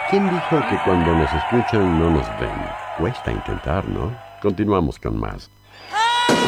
¿Quién dijo que cuando nos escuchan no nos ven? Cuesta intentar, ¿no? Continuamos con más.